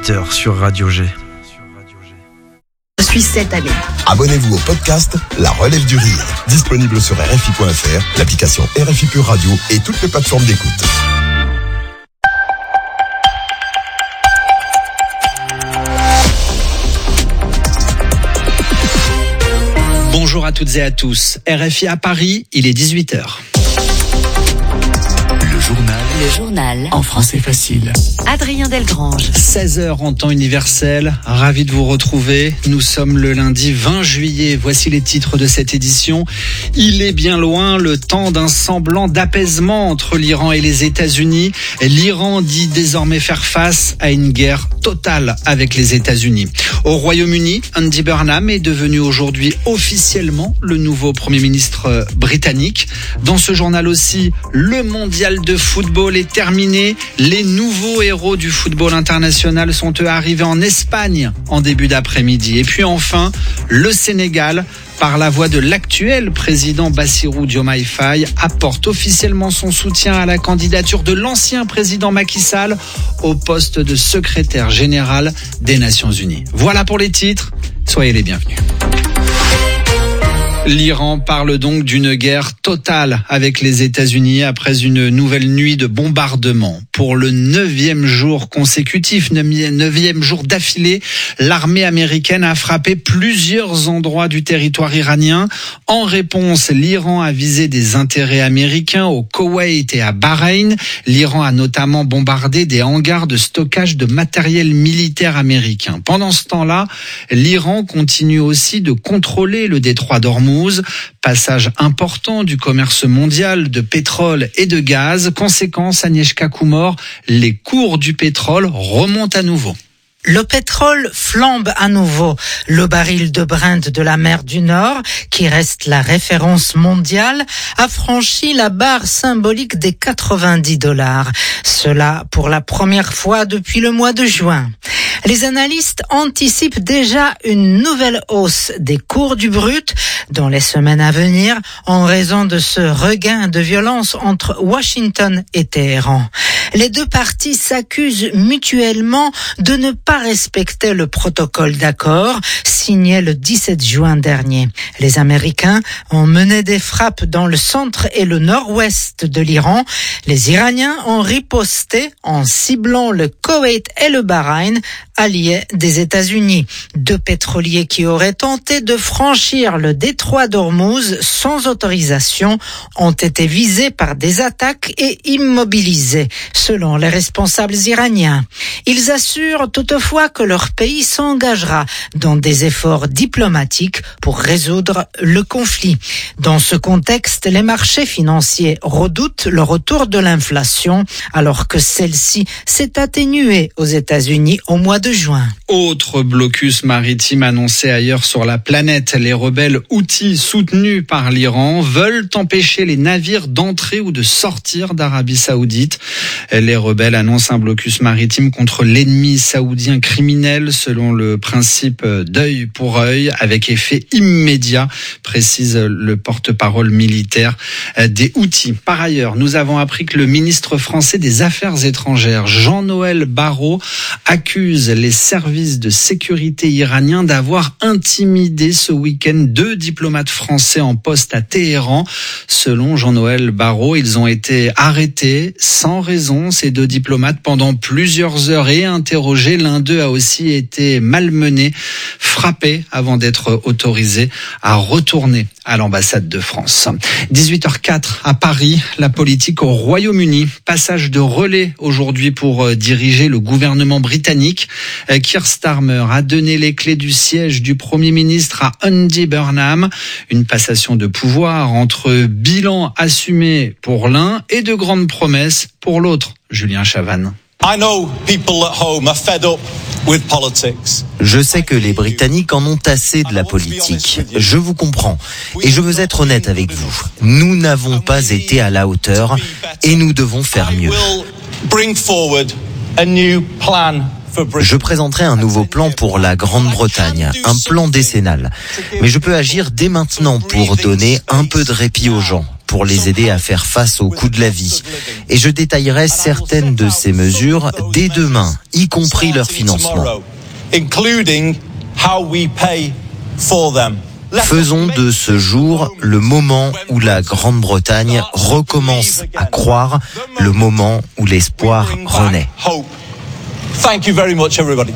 18h sur Radio G. Je suis cette année. Abonnez-vous au podcast La Relève du Rire, disponible sur RFI.fr, l'application RFI Pure Radio et toutes les plateformes d'écoute. Bonjour à toutes et à tous. RFI à Paris, il est 18h. Le journal en français facile. Adrien Delgrange. 16h en temps universel. Ravi de vous retrouver. Nous sommes le lundi 20 juillet. Voici les titres de cette édition. Il est bien loin le temps d'un semblant d'apaisement entre l'Iran et les États-Unis. L'Iran dit désormais faire face à une guerre totale avec les États-Unis. Au Royaume-Uni, Andy Burnham est devenu aujourd'hui officiellement le nouveau Premier ministre britannique. Dans ce journal aussi, le mondial de football est terminé. Les nouveaux héros du football international sont eux arrivés en Espagne en début d'après-midi. Et puis enfin, le Sénégal, par la voix de l'actuel président Bassirou Diomaye Faye, apporte officiellement son soutien à la candidature de l'ancien président Macky Sall au poste de secrétaire général des Nations Unies. Voilà pour les titres, soyez les bienvenus. L'Iran parle donc d'une guerre totale avec les États-Unis après une nouvelle nuit de bombardement. Pour le 9e jour consécutif, 9e jour d'affilée, l'armée américaine a frappé plusieurs endroits du territoire iranien. En réponse, l'Iran a visé des intérêts américains au Koweït et à Bahreïn. L'Iran a notamment bombardé des hangars de stockage de matériel militaire américain. Pendant ce temps-là, l'Iran continue aussi de contrôler le détroit d'Ormuz, passage important du commerce mondial de pétrole et de gaz. Conséquence, Agnieszka Kumor, les cours du pétrole remontent à nouveau. Le pétrole flambe à nouveau. Le baril de Brent de la mer du Nord, qui reste la référence mondiale, a franchi la barre symbolique des $90. Cela pour la première fois depuis le mois de juin. Les analystes anticipent déjà une nouvelle hausse des cours du brut dans les semaines à venir en raison de ce regain de violence entre Washington et Téhéran. Les deux parties s'accusent mutuellement de ne pas respecter le protocole d'accord signé le 17 juin dernier. Les Américains ont mené des frappes dans le centre et le nord-ouest de l'Iran. Les Iraniens ont riposté en ciblant le Koweït et le Bahreïn, alliés des États-Unis. Deux pétroliers qui auraient tenté de franchir le détroit d'Ormuz sans autorisation ont été visés par des attaques et immobilisés, selon les responsables iraniens. Ils assurent toutefois que leur pays s'engagera dans des efforts diplomatiques pour résoudre le conflit. Dans ce contexte, les marchés financiers redoutent le retour de l'inflation, alors que celle-ci s'est atténuée aux États-Unis au mois de juin. Autre blocus maritime annoncé ailleurs sur la planète. Les rebelles houthis soutenus par l'Iran veulent empêcher les navires d'entrer ou de sortir d'Arabie Saoudite. Les rebelles annoncent un blocus maritime contre l'ennemi saoudien criminel selon le principe d'œil pour œil avec effet immédiat, précise le porte-parole militaire des Houthis. Par ailleurs, nous avons appris que le ministre français des Affaires étrangères, Jean-Noël Barrot, accuse les services de sécurité iraniens d'avoir intimidé ce week-end 2 diplomates français en poste à Téhéran. Selon Jean-Noël Barrot, ils ont été arrêtés sans raison, ces 2 diplomates, pendant plusieurs heures et interrogés. L'un d'eux a aussi été malmené, frappé avant d'être autorisé à retourner à l'ambassade de France. 18h04 à Paris, la politique au Royaume-Uni. Passage de relais aujourd'hui pour diriger le gouvernement britannique. Keir Starmer a donné les clés du siège du Premier ministre à Andy Burnham. Une passation de pouvoir entre bilan assumé pour l'un et de grandes promesses pour l'autre. Julien Chavannes. Je sais que les Britanniques en ont assez de la politique. Je vous comprends. Et je veux être honnête avec vous. Nous n'avons pas été à la hauteur et nous devons faire mieux. Je présenterai un nouveau plan pour la Grande-Bretagne, un plan décennal. Mais je peux agir dès maintenant pour donner un peu de répit aux gens. pour les aider à faire face aux coûts de la vie. Et je détaillerai certaines de ces mesures dès demain, y compris leur financement. Faisons de ce jour le moment où la Grande-Bretagne recommence à croire, le moment où l'espoir renaît. Thank you very much, everybody.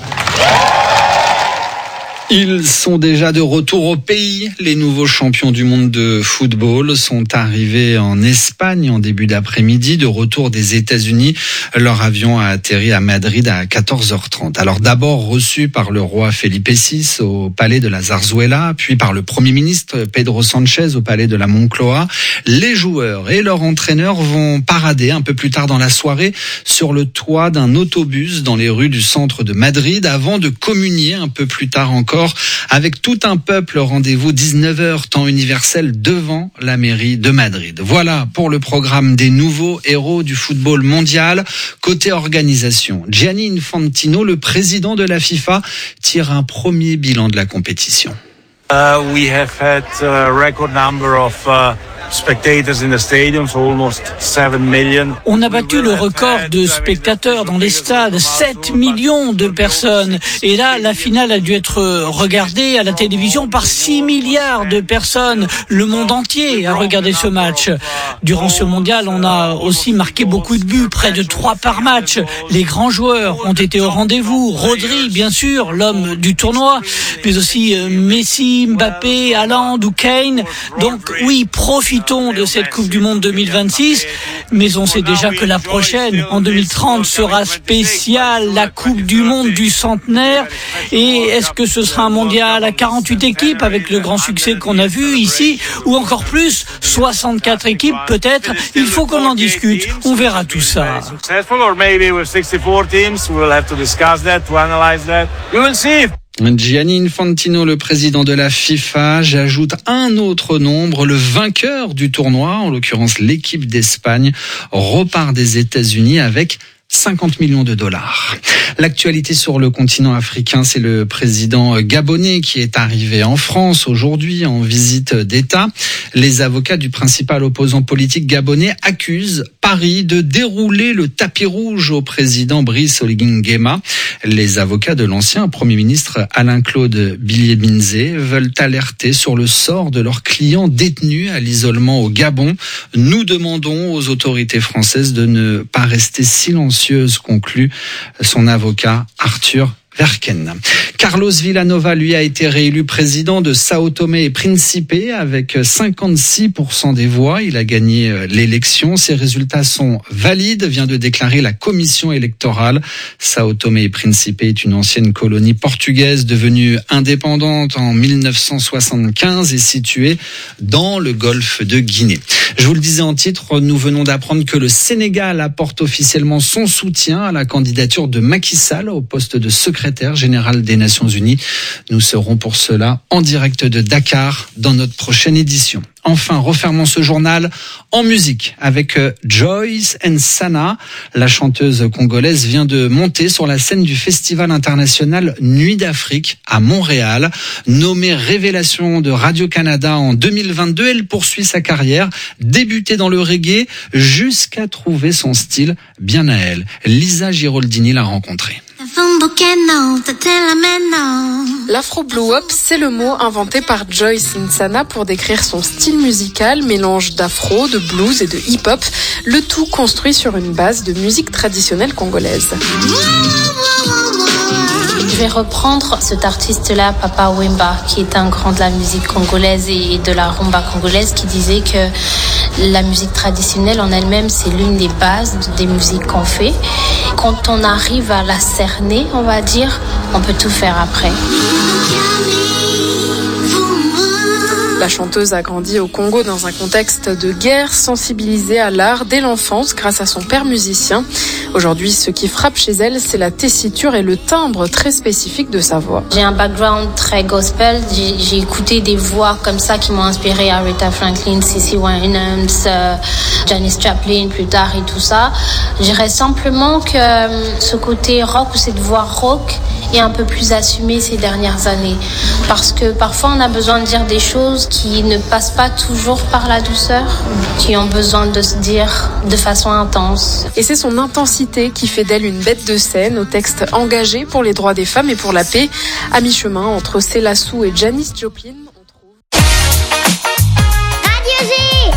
Ils sont déjà de retour au pays. Les nouveaux champions du monde de football sont arrivés en Espagne en début d'après-midi, de retour des États-Unis. Leur avion a atterri à Madrid à 14h30. Alors d'abord reçu par le roi Felipe VI au palais de la Zarzuela, puis par le Premier ministre Pedro Sánchez au palais de la Moncloa. Les joueurs et leur entraîneur vont parader un peu plus tard dans la soirée sur le toit d'un autobus dans les rues du centre de Madrid avant de communier un peu plus tard encore avec tout un peuple. Rendez-vous 19h temps universel devant la mairie de Madrid. Voilà pour le programme des nouveaux héros du football mondial. Côté organisation, Gianni Infantino, le président de la FIFA, tire un premier bilan de la compétition. We have had a record number of spectators in the stadium, so almost 7 million. On a battu le record de spectateurs dans les stades, 7 millions de personnes. Et là, la finale a dû être regardée à la télévision par 6 milliards de personnes. Le monde entier a regardé ce match. Durant ce mondial, on a aussi marqué beaucoup de buts, près de 3 par match. Les grands joueurs ont été au rendez-vous. Rodri, bien sûr, l'homme du tournoi, mais aussi Messi, Mbappé, Haaland ou Kane. Donc oui, profitons de cette Coupe du Monde 2026, mais on sait déjà que la prochaine, en 2030, sera spéciale, la Coupe du Monde du centenaire. Et est-ce que ce sera un mondial à 48 équipes avec le grand succès qu'on a vu ici, ou encore plus, 64 équipes peut-être? Il faut qu'on en discute, on verra tout ça. Gianni Infantino, le président de la FIFA, j'ajoute un autre nombre, le vainqueur du tournoi, en l'occurrence l'équipe d'Espagne, repart des États-Unis avec 50 millions de dollars. L'actualité sur le continent africain, c'est le président gabonais qui est arrivé en France aujourd'hui en visite d'État. Les avocats du principal opposant politique gabonais accusent Paris de dérouler le tapis rouge au président Brice Oligui Nguema. Les avocats de l'ancien Premier ministre Alain-Claude Bilié-Binzé veulent alerter sur le sort de leurs clients détenus à l'isolement au Gabon. Nous demandons aux autorités françaises de ne pas rester silencieuses, conclut son avocat Arthur Verken. Carlos Villanova, lui, a été réélu président de Sao Tomé et Principe avec 56% des voix. Il a gagné l'élection. Ses résultats sont valides, vient de déclarer la commission électorale. Sao Tomé et Principe est une ancienne colonie portugaise devenue indépendante en 1975 et située dans le golfe de Guinée. Je vous le disais en titre, nous venons d'apprendre que le Sénégal apporte officiellement son soutien à la candidature de Macky Sall au poste de secrétaire général des Nations Unies. Nous serons pour cela en direct de Dakar dans notre prochaine édition. Enfin, refermons ce journal en musique avec Joyce Nsana. La chanteuse congolaise vient de monter sur la scène du Festival international Nuit d'Afrique à Montréal. Nommée révélation de Radio-Canada en 2022, elle poursuit sa carrière, débutée dans le reggae jusqu'à trouver son style bien à elle. Lisa Giroldini l'a rencontrée. L'afro blue hop, c'est le mot inventé par Joyce Nsana pour décrire son style musical, mélange d'afro, de blues et de hip-hop, le tout construit sur une base de musique traditionnelle congolaise. Je vais reprendre cet artiste-là, Papa Wemba, qui est un grand de la musique congolaise et de la rumba congolaise, qui disait que la musique traditionnelle en elle-même, c'est l'une des bases des musiques qu'on fait. Quand on arrive à la cerner, on va dire, on peut tout faire après. La chanteuse a grandi au Congo dans un contexte de guerre, sensibilisée à l'art dès l'enfance grâce à son père musicien. Aujourd'hui, ce qui frappe chez elle, c'est la tessiture et le timbre très spécifique de sa voix. J'ai un background très gospel. J'ai écouté des voix comme ça qui m'ont inspiré, Aretha Franklin, CeCe Winans, Janis Joplin plus tard et tout ça. Je dirais simplement que ce côté rock ou cette voix rock et un peu plus assumée ces dernières années. Parce que parfois on a besoin de dire des choses qui ne passent pas toujours par la douceur, qui ont besoin de se dire de façon intense. Et c'est son intensité qui fait d'elle une bête de scène, au texte engagé pour les droits des femmes et pour la paix. À mi-chemin entre Céla Sou et Janis Joplin, on trouve... Radio G